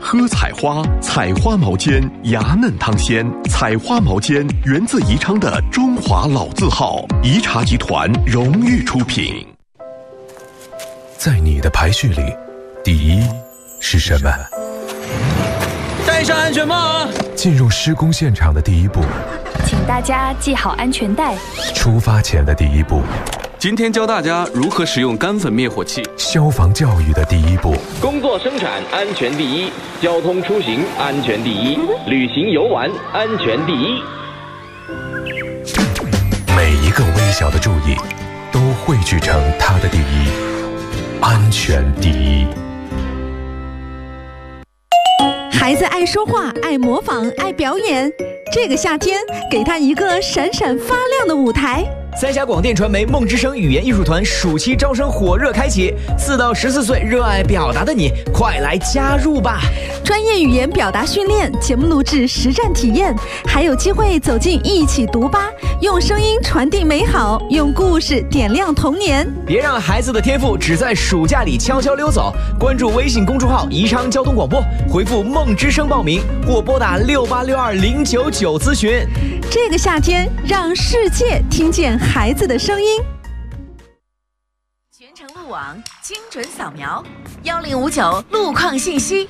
喝彩花，彩花毛尖，芽嫩汤鲜。彩花毛尖源自宜昌的中华老字号，宜茶集团荣誉出品。 在你的排序里，第一是什么？ 戴上安全帽啊！ 进入施工现场的第一步， 请大家系好安全带。 出发前的第一步， 今天教大家如何使用干粉灭火器。 消防教育的第一步， 工作生产安全第一，交通出行安全第一，旅行游玩安全第一。 每一个微小的注意，都汇聚成它的第一，安全第一。 孩子爱说话，爱模仿，爱表演。这个夏天，给他一个闪闪发亮的舞台。 三峡广电传媒梦之声语言艺术团暑期招生火热开启，4到14岁热爱表达的你，快来加入吧！ 专业语言表达训练、节目录制、实战体验，还有机会走进一起读吧，用声音传递美好，用故事点亮童年。 别让孩子的天赋只在暑假里悄悄溜走！关注微信公众号宜昌交通广播，回复梦之声报名，或拨打6862099咨询。 这个夏天，让世界听见孩子的声音。 全程路网精准扫描，1059路况信息。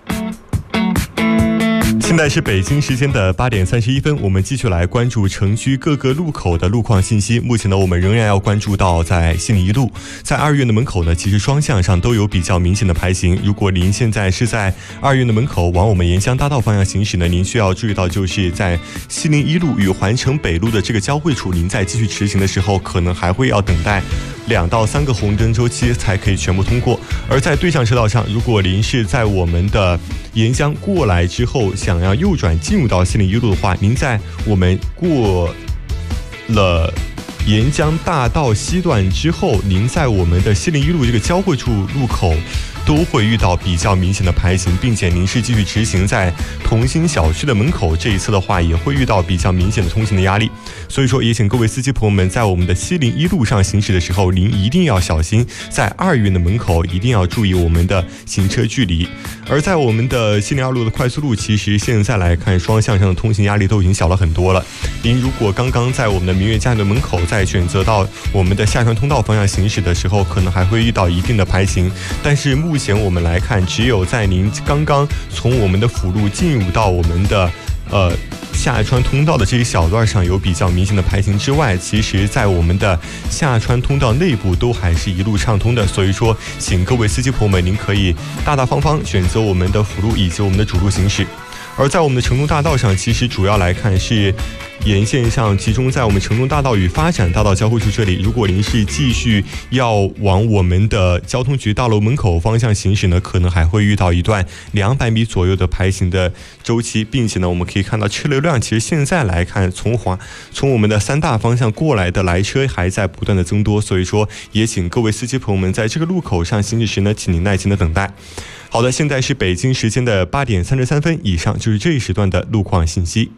现在是北京时间的8点31分，我们继续来关注城区各个路口的路况信息。目前呢，我们仍然要关注到在西岭一路，在二院的门口呢，其实双向上都有比较明显的排行。如果您现在是在二院的门口往我们沿江大道方向行驶呢，您需要注意到，就是在西岭一路与环城北路的这个交汇处，您在继续驰行的时候，可能还会要等待2到3个红灯周期才可以全部通过。而在对向车道上，如果您是在我们的沿江过来之后想要右转进入到西岭一路的话，您在我们过了沿江大道西段之后，您在我们的西岭一路这个交汇处路口都会遇到比较明显的排行，并且您是继续执行在同心小区的门口，这一次的话也会遇到比较明显的通行的压力。所以说也请各位司机朋友们在我们的西岭一路上行驶的时候，您一定要小心，在二院的门口一定要注意我们的行车距离。而在我们的西岭二路的快速路，其实现在来看双向上的通行压力都已经小了很多了。您如果刚刚在我们的明月家园门口在选择到我们的下川通道方向行驶的时候，可能还会遇到一定的排行，但是目前我们来看，只有在您刚刚从我们的辅路进入到我们的下川通道的这一小段上有比较明显的排行之外，其实在我们的下川通道内部都还是一路畅通的。所以说请各位司机朋友们，您可以大大方方选择我们的辅路以及我们的主路行驶。而在我们的成都大道上，其实主要来看是沿线上集中在我们成都大道与发展大道交汇处这里。如果您是继续要往我们的交通局大楼门口方向行驶呢，可能还会遇到一段200米左右的排行的周期，并且呢，我们可以看到车流量其实现在来看，从我们的3大方向过来的来车还在不断的增多。所以说也请各位司机朋友们在这个路口上行驶时呢，请您耐心的等待。好的，现在是北京时间的8点33分，以上就是这一时段的路况信息。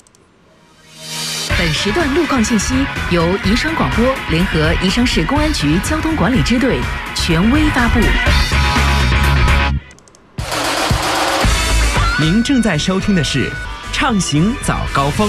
本时段路况信息由宜昌广播联合宜昌市公安局交通管理支队权威发布。 您正在收听的是畅行早高峰。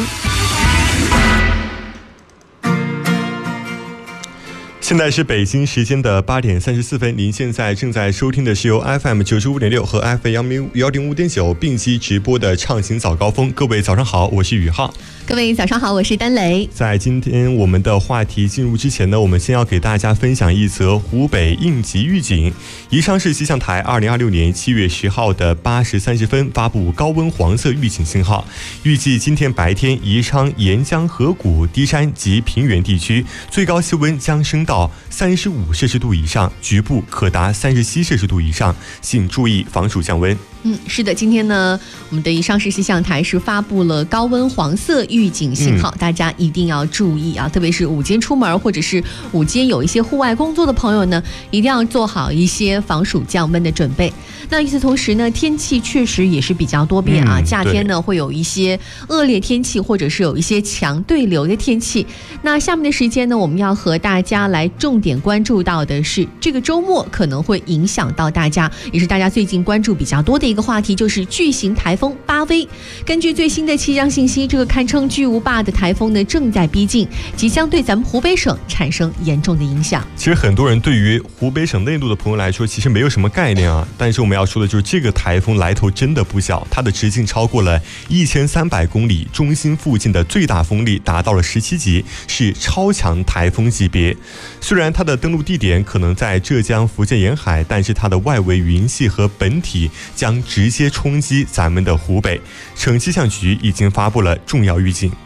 现在是北京时间的8点34分，您现在正在收听的是由 FM 95.6和 FM 105.9并机直播的畅行早高峰。各位早上好，我是宇浩。 各位早上好，我是丹雷。 在今天我们的话题进入之前呢，我们先要给大家分享一则湖北应急预警。宜昌市气象台2026年7月10号的8时30分发布高温黄色预警信号，预计今天白天宜昌沿江河谷、低山及平原地区最高气温将升到35摄氏度以上，局部可达37摄氏度以上，请注意防暑降温。 是的，今天呢，我们的宜昌市气象台是发布了高温黄色预警信号，大家一定要注意啊！特别是午间出门或者是午间有一些户外工作的朋友呢，一定要做好一些防暑降温的准备。那与此同时呢，天气确实也是比较多变啊，夏天呢会有一些恶劣天气，或者是有一些强对流的天气。那下面的时间呢，我们要和大家来重点关注到的是，这个周末可能会影响到大家，也是大家最近关注比较多的一个个话题就是巨型台风巴威。根据最新的气象信息，这个堪称巨无霸的台风呢正在逼近，即将对咱们湖北省产生严重的影响。 其实很多人对于湖北省内陆的朋友来说，其实没有什么概念啊。但是我们要说的就是，这个台风来头真的不小，它的直径超过了1300公里，中心附近的最大风力达到了17级，是超强台风级别。虽然它的登陆地点可能在浙江、福建沿海，但是它的外围云系和本体将直接冲击咱们的湖北。省气象局已经发布了重要预警。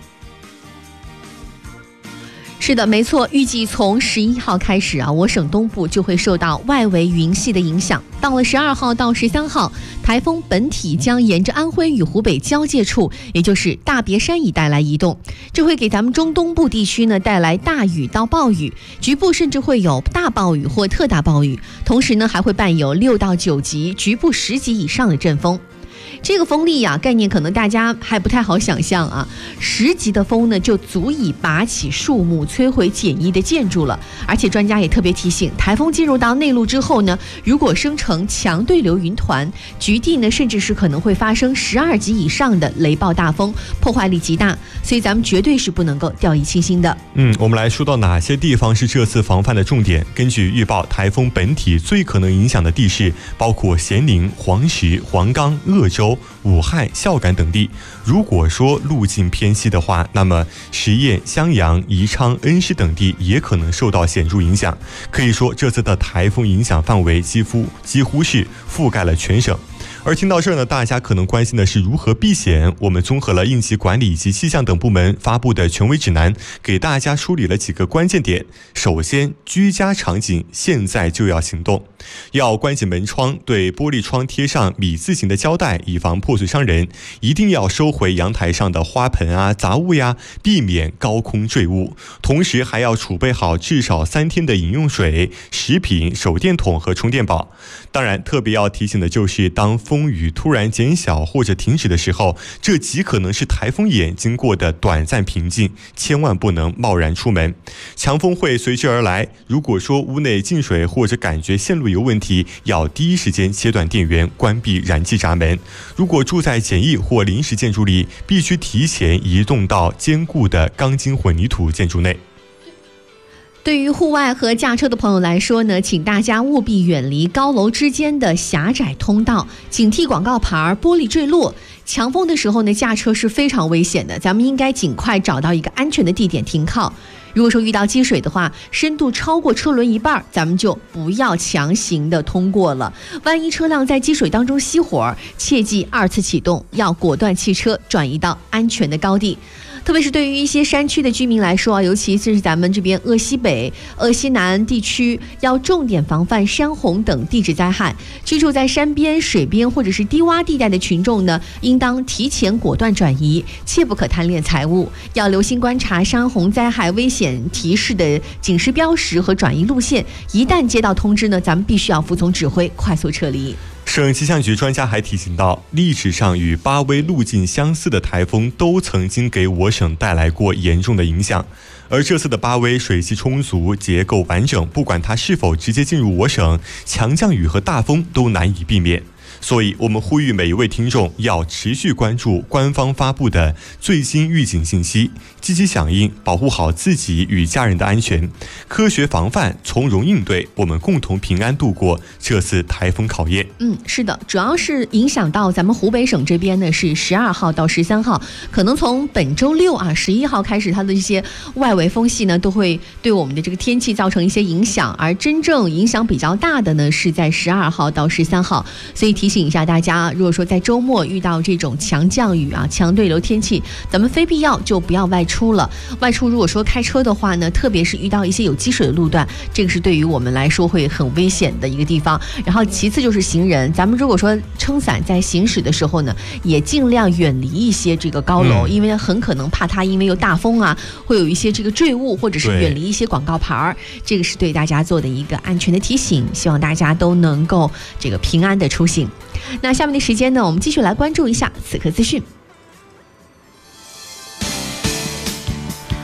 是的，没错，预计从11号开始啊，我省东部就会受到外围云系的影响。到了12号到13号，台风本体将沿着安徽与湖北交界处，也就是大别山一带来移动，这会给咱们中东部地区呢带来大雨到暴雨，局部甚至会有大暴雨或特大暴雨，同时呢还会伴有6到9级，局部10级以上的阵风。这个风力概念可能大家还不太好想象啊，10级的风呢就足以拔起树木，摧毁简易的建筑了。而且专家也特别提醒，台风进入到内陆之后呢，如果生成强对流云团，局地呢甚至是可能会发生12级以上的雷暴大风，破坏力极大，所以咱们绝对是不能够掉以轻心的。 我们来说到哪些地方是这次防范的重点。根据预报，台风本体最可能影响的地势包括咸宁、黄石、黄冈、鄂州、武汉、孝感等地。如果说路径偏西的话，那么十堰、襄阳、宜昌、恩施等地也可能受到显著影响。可以说，这次的台风影响范围几乎是覆盖了全省。而听到这儿呢，大家可能关心的是如何避险。我们综合了应急管理以及气象等部门发布的权威指南，给大家梳理了几个关键点。首先，居家场景现在就要行动，要关紧门窗，对玻璃窗贴上米字形的胶带，以防破碎伤人。一定要收回阳台上的花盆啊、杂物呀，避免高空坠物。同时还要储备好至少3天的饮用水、食品、手电筒和充电宝。当然，特别要提醒的就是，当风雨突然减小或者停止的时候，这极可能是台风眼经过的短暂平静，千万不能贸然出门。强风会随之而来，如果说屋内进水或者感觉线路有问题，要第一时间切断电源，关闭燃气闸门。如果住在简易或临时建筑里，必须提前移动到坚固的钢筋混凝土建筑内。 对于户外和驾车的朋友来说呢，请大家务必远离高楼之间的狭窄通道，警惕广告牌、玻璃坠落。强风的时候呢，驾车是非常危险的，咱们应该尽快找到一个安全的地点停靠。如果说遇到积水的话，深度超过车轮一半，咱们就不要强行的通过了。万一车辆在积水当中熄火，切记2次启动，要果断汽车转移到安全的高地。特别是对于一些山区的居民来说啊，尤其是咱们这边鄂西北、鄂西南地区，要重点防范山洪等地质灾害。居住在山边、水边或者是低洼地带的群众呢，应当提前果断转移，切不可贪恋财物。要留心观察山洪灾害危险提示的警示标识和转移路线。一旦接到通知呢，咱们必须要服从指挥，快速撤离。 省气象局专家还提醒到，历史上与巴威路径相似的台风都曾经给我省带来过严重的影响，而这次的巴威水系充足，结构完整，不管它是否直接进入我省，强降雨和大风都难以避免。所以我们呼吁每一位听众要持续关注官方发布的最新预警信息，积极响应，保护好自己与家人的安全，科学防范，从容应对，我们共同平安度过这次台风考验。 是的，主要是影响到咱们湖北省这边呢，是12号到13号，可能从本周六11号开始，它的一些外围风系呢都会对我们的这个天气造成一些影响，而真正影响比较大的呢是在12号到13号。所以提醒一下大家，如果说在周末遇到这种强降雨强对流天气，咱们非必要就不要外出了。外出如果说开车的话呢，特别是遇到一些有积水的路段，这个是对于我们来说会很危险的一个地方。然后其次就是行人，咱们如果说撑伞在行驶的时候呢，也尽量远离一些这个高楼，因为很可能怕它因为有大风会有一些这个坠物，或者是远离一些广告牌，这个是对大家做的一个安全的提醒，希望大家都能够这个平安的出行。那下面的时间呢，我们继续来关注一下此刻资讯。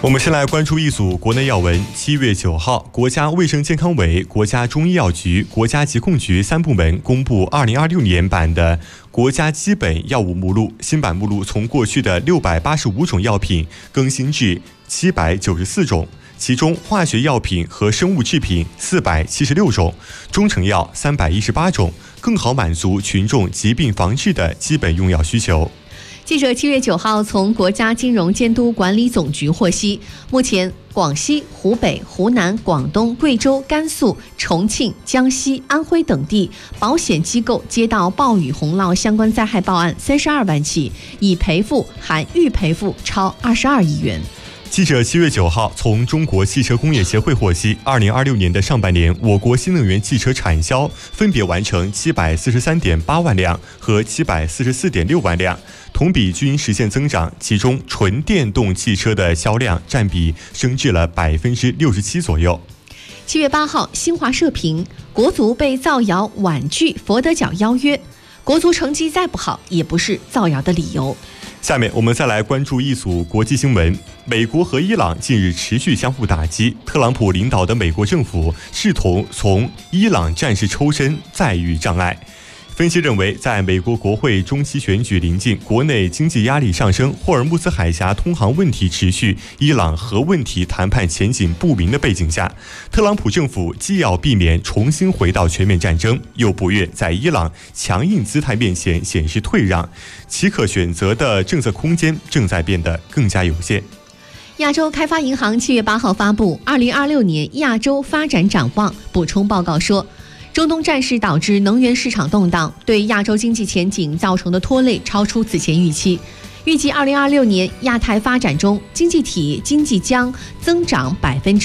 我们先来关注一组国内要闻。7月9号，国家卫生健康委、国家中医药局、国家疾控局3部门公布2026年版的国家基本药物目录。新版目录从过去的685种药品更新至794种，其中化学药品和生物制品476种，中成药318种，更好满足群众疾病防治的基本用药需求。 记者7月9号从国家金融监督管理总局获悉，目前广西、湖北、湖南、广东、贵州、甘肃、重庆、江西、安徽等地保险机构接到暴雨洪涝相关灾害报案32万起，已赔付含预赔付超22亿元。 记者7月9号从中国汽车工业协会获悉，2026年的上半年，我国新能源汽车产销分别完成743.8万辆和744.6万辆，同比均实现增长，其中纯电动汽车的销量占比升至了67%左右。 7月8号，新华社评，国足被造谣婉拒佛得角邀约，国足成绩再不好也不是造谣的理由。 下面我们再来关注一组国际新闻。美国和伊朗近日持续相互打击，特朗普领导的美国政府试图从伊朗战事抽身，再遇障碍。分析认为，在美国国会中期选举临近，国内经济压力上升，霍尔木兹海峡通航问题持续，伊朗核问题谈判前景不明的背景下，特朗普政府既要避免重新回到全面战争，又不愿在伊朗强硬姿态面前显示退让，其可选择的政策空间正在变得更加有限。 亚洲开发银行7月8号发布2026年亚洲发展展望补充报告说，中东战事导致能源市场动荡，对亚洲经济前景造成的拖累超出此前预期。预计2026年亚太发展中，经济体经济将增长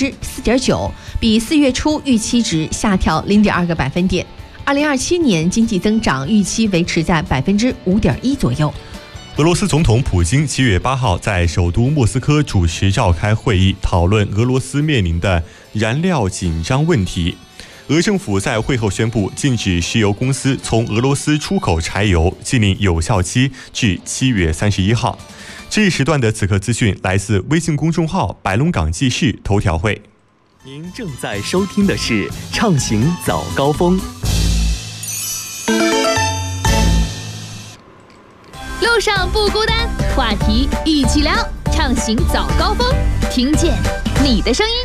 4.9%，比4月初预期值下调0.2个百分点。2027年经济增长预期维持在5.1%左右。 俄罗斯总统普京7月8号在首都莫斯科主持召开会议，讨论俄罗斯面临的燃料紧张问题。俄政府在会后宣布，禁止石油公司从俄罗斯出口柴油，禁令有效期至7月31号。这一时段的此刻资讯来自微信公众号白龙港记事头条会。 您正在收听的是畅行早高峰。 路上不孤单，话题一起聊，畅行早高峰，听见你的声音。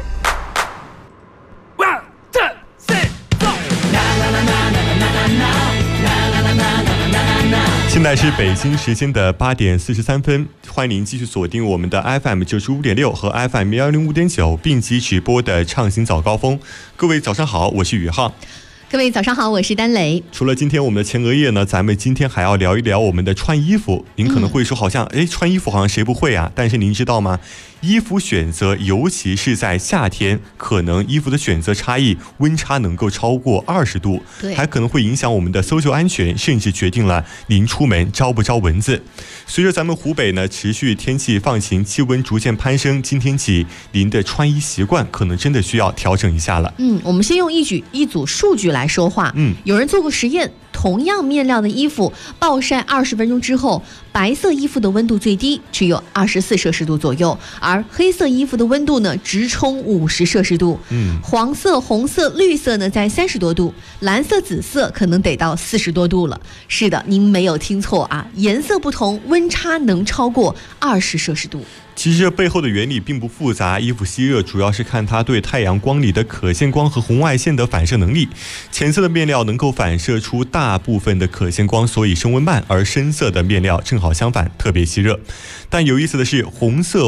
现在是北京时间的8点43分，欢迎您继续锁定我们的 FM 95.6和 FM 105.9并机直播的畅行早高峰。各位早上好，我是宇浩。 各位早上好，我是丹雷。 除了今天我们的前额叶呢，咱们今天还要聊一聊我们的穿衣服。您可能会说，好像穿衣服好像谁不会啊？但是您知道吗？衣服选择，尤其是在夏天，可能衣服的选择差异温差能够超过20度，还可能会影响我们的搜救安全，甚至决定了您出门招不招蚊子。随着咱们湖北呢持续天气放晴，气温逐渐攀升，今天起您的穿衣习惯可能真的需要调整一下了。 我们先用一组数据来说话。有人做过实验，同样面料的衣服暴晒20分钟之后，白色衣服的温度最低只有24摄氏度左右，而黑色衣服的温度呢直冲50摄氏度。黄色、红色、绿色呢在30多度，蓝色、紫色可能得到40多度了。是的，您没有听错啊，颜色不同，温差能超过20摄氏度。 其实这背后的原理并不复杂，衣服吸热主要是看它对太阳光里的可见光和红外线的反射能力。浅色的面料能够反射出大部分的可见光，所以升温慢，而深色的面料正好相反，特别吸热。但有意思的是，红色